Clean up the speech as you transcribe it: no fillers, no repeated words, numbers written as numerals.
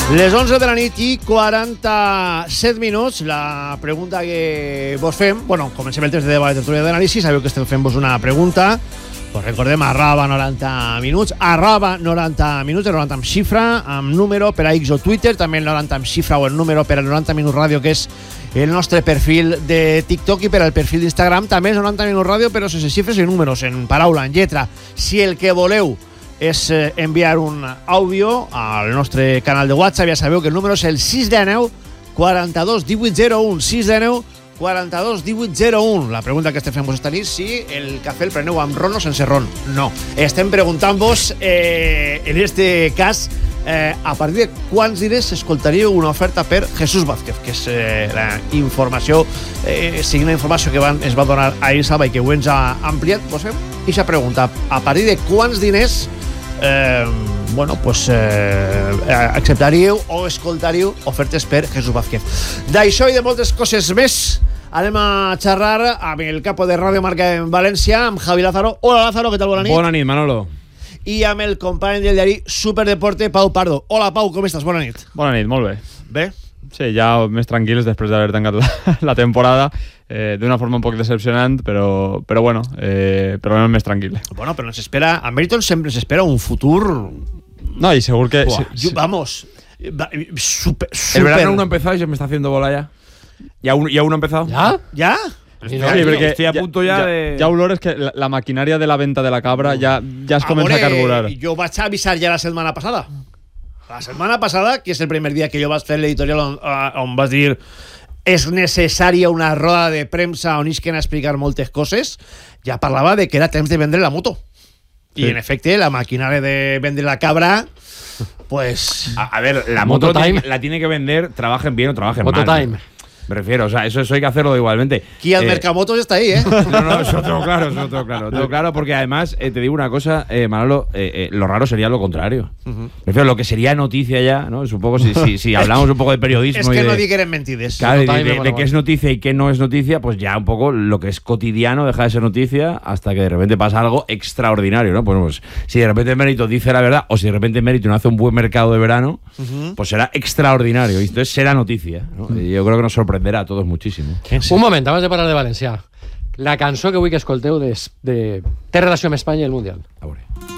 Les 11 de la nit i 47 minuts. La pregunta que vos fem... Bueno, comencem el temps de debat de tertúlia d'anàlisi. Sabeu que estem fent-vos una pregunta. Pues recordem, @90 minuts. @90 minuts, el 90 amb xifra, amb número per a X o Twitter. També el 90 amb xifra o el número per al 90 Minuts Ràdio, que és el nostre perfil de TikTok, i per al perfil d'Instagram també és 90 Minuts Ràdio, però sense xifres i números, en paraula, en lletra. Si el que voleu és enviar un àudio al nostre canal de WhatsApp, ja sabeu que el número és el 619 42 1801, 619 42 1801. La pregunta que estem fent-vos esta nit, si el cafè el preneu amb ron o sense ron. No. Estem preguntant-vos, en este cas, a partir de quants diners escoltaríeu una oferta per Jesús Vázquez, que és la informació, signa informació que es va donar ahir Salva i que ho ens ha ampliat. Vos fem aquesta pregunta. A partir de quants diners acceptaríeu o escoltaríeu ofertes per Jesús Vázquez? D'això i de moltes coses més anem a xerrar amb el capo de Ràdio Marca en València, amb Javi Lázaro. Hola Lázaro, què tal? Bona nit. Bona nit, Manolo. I amb el company del diari Superdeporte, Pau Pardo. Hola Pau, com estàs? Bona nit. Bona nit, molt bé. Bé? Sí, ja més tranquils després d'haver tancat la temporada, d'una forma un poc decepcionant, però bueno, però més tranquil. Bueno, però ens espera, a Meriton sempre ens espera un futur... No, y seguro que... Vamos, super... El verano aún no ha empezado y se me está haciendo bola ya. ¿Ya uno ha empezado? ¿Ya? ¿Ya? Sí, perquè estoy a punto ya de... Ja olores que la maquinària de la venta de la cabra ja es comença a carburar. Jo vaig avisar ja la setmana passada. La setmana passada, que és el primer dia que jo vaig fer l'editorial on vas dir és necessària una roda de premsa on isquen a explicar moltes coses, ja parlava de que era temps de vendre la moto. Sí. Y en efecte, la maquinaria de vender la cabra, pues... A ver, la moto la tiene que vender, trabajen bien o trabajen mal. Mototime. Me refiero, o sea, eso hay que hacerlo igualmente. Aquí al Mercamotos está ahí, ¿eh? No, eso tengo claro, tengo claro, porque además, te digo una cosa, Manolo, lo raro sería lo contrario. Me refiero, lo que sería noticia ya, ¿no? Es un poco, si hablamos un poco de periodismo. Es que no digan mentides. Claro, de qué es noticia y qué no es noticia, pues ya un poco lo que es cotidiano deja de ser noticia hasta que de repente pasa algo extraordinario, ¿no? Pues si de repente Mérito dice la verdad, o si de repente Mérito no hace un buen mercado de verano, pues será extraordinario, y entonces será noticia, ¿no? Y yo creo que nos sorprenderà a todos muchísimo. Un moment, abans de parlar de València, la cançó que vull que escolteu té relació amb Espanya i el Mundial. A veure.